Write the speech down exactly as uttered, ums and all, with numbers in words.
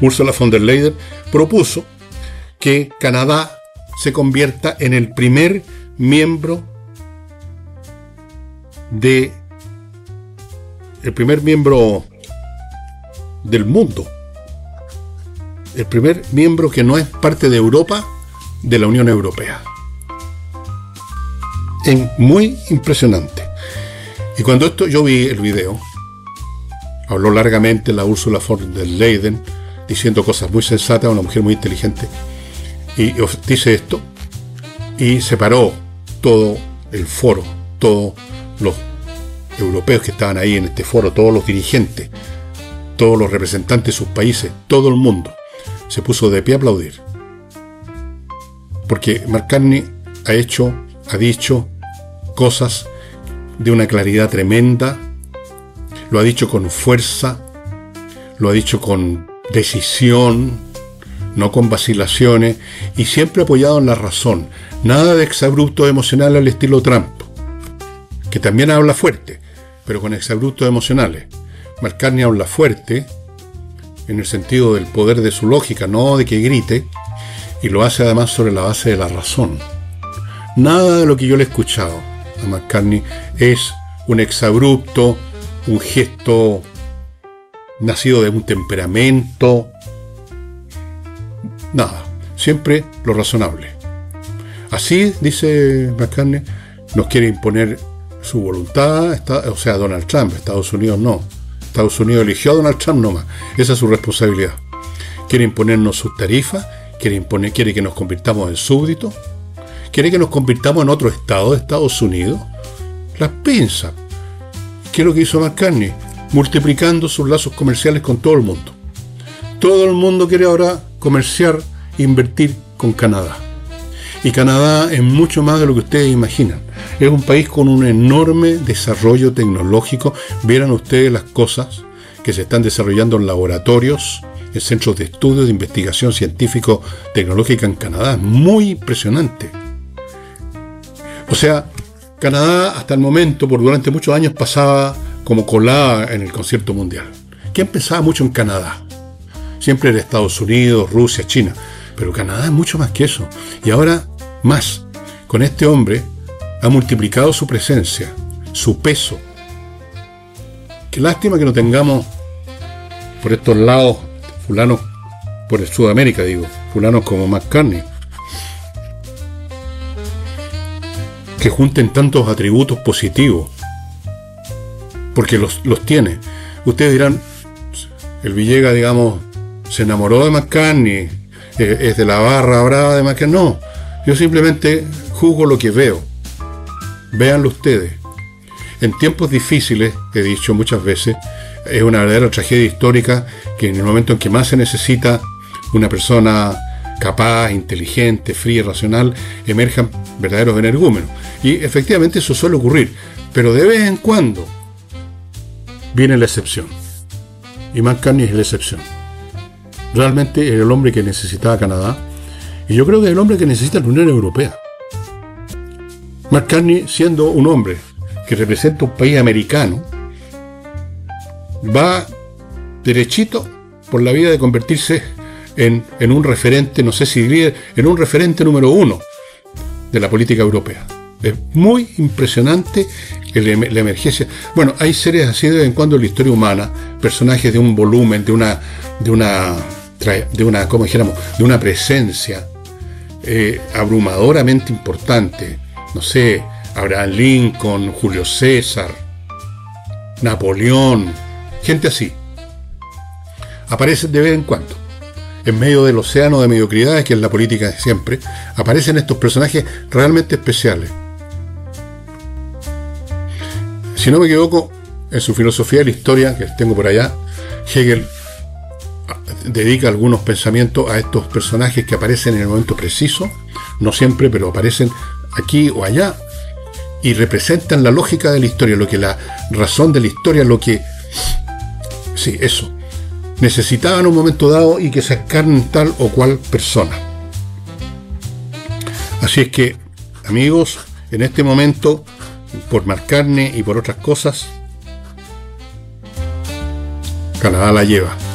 Ursula von der Leyen propuso que Canadá se convierta en el primer miembro de el primer miembro del mundo, el primer miembro que no es parte de Europa, de la Unión Europea. Es muy impresionante. Y cuando esto, yo vi el video, habló largamente la Ursula von der Leyen, diciendo cosas muy sensatas, una mujer muy inteligente, y dice esto, y separó todo el foro, todos los europeos que estaban ahí en este foro, todos los dirigentes, todos los representantes de sus países, todo el mundo se puso de pie a aplaudir, porque Mark Carney ha hecho, ha dicho cosas de una claridad tremenda, lo ha dicho con fuerza, lo ha dicho con decisión, no con vacilaciones, y siempre apoyado en la razón. Nada de exabrupto emocional al estilo Trump, que también habla fuerte, pero con exabruptos emocionales. Mark Carney habla fuerte en el sentido del poder de su lógica, no de que grite, y lo hace además sobre la base de la razón. Nada de lo que yo le he escuchado a Mark Carney es un exabrupto, un gesto nacido de un temperamento, nada, siempre lo razonable. Así, dice Mark Carney, nos quiere imponer su voluntad, está, o sea, Donald Trump, Estados Unidos no. Estados Unidos eligió a Donald Trump nomás, esa es su responsabilidad. Quiere imponernos sus tarifas, quiere, imponer, quiere que nos convirtamos en súbditos, quiere que nos convirtamos en otro estado de Estados Unidos. Las pinzas. ¿Qué es lo que hizo Mark Carney? Multiplicando sus lazos comerciales con todo el mundo. Todo el mundo quiere ahora comerciar e invertir con Canadá. Y Canadá es mucho más de lo que ustedes imaginan. Es un país con un enorme desarrollo tecnológico. Vieran ustedes las cosas que se están desarrollando en laboratorios, en centros de estudio, de investigación científico-tecnológica en Canadá. Muy impresionante. O sea, Canadá hasta el momento, por durante muchos años, pasaba como colada en el concierto mundial. ¿Quién pensaba mucho en Canadá? Siempre era Estados Unidos, Rusia, China. Pero Canadá es mucho más que eso. Y ahora más. Con este hombre ha multiplicado su presencia, su peso. Qué lástima que no tengamos por estos lados fulanos, por el Sudamérica digo, fulanos como Mark Carney, que junten tantos atributos positivos, porque los, los tiene. Ustedes dirán, el Villegas, digamos, se enamoró de Mark Carney, eh, es de la barra brava de Mark Carney. No, yo simplemente juzgo lo que veo. Véanlo ustedes. En tiempos difíciles, he dicho muchas veces, es una verdadera tragedia histórica que en el momento en que más se necesita una persona capaz, inteligente, fría y racional, emerjan verdaderos energúmenos. Y efectivamente eso suele ocurrir, pero de vez en cuando viene la excepción. Y Mark Carney es la excepción. Realmente es el hombre que necesitaba Canadá, y yo creo que es el hombre que necesita la Unión Europea. Mark Carney, siendo un hombre que representa un país americano, va derechito por la vida de convertirse en, en un referente, no sé si diría, en un referente número uno de la política europea. Es muy impresionante el, la emergencia. Bueno, hay seres así de vez en cuando en la historia humana, personajes de un volumen, de una, de una, de una, como dijéramos, de una presencia eh, abrumadoramente importante. No sé, Abraham Lincoln, Julio César, Napoleón, gente así. Aparecen de vez en cuando. En medio del océano de mediocridades, que es la política de siempre, aparecen estos personajes realmente especiales. Si no me equivoco, en su filosofía de la historia, que tengo por allá, Hegel dedica algunos pensamientos a estos personajes que aparecen en el momento preciso, no siempre, pero aparecen aquí o allá, y representan la lógica de la historia, lo que la razón de la historia, lo que, sí, eso, necesitaban en un momento dado y que se encarnen tal o cual persona. Así es que, amigos, en este momento, por Mark Carney y por otras cosas, Canadá la lleva.